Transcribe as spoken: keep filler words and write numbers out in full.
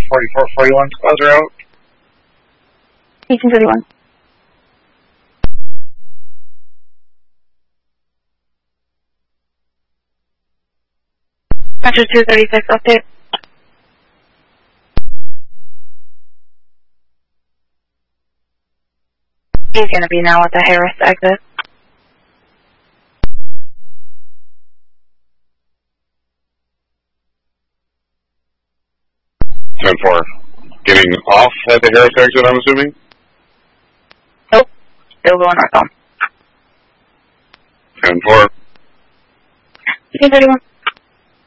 forty-four forty-one squads are out. eighteen thirty-one. Metro two thirty-six, update. He's going to be now at the Harris exit. ten four. Getting off at the Harris exit, I'm assuming? Nope. Still going northbound. ten four. eighteen thirty-one.